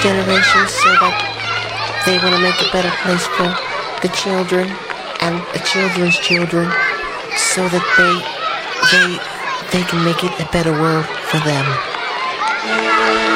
generations so that they want to make a better place for the children and the children's children so that they can make it a better world for them.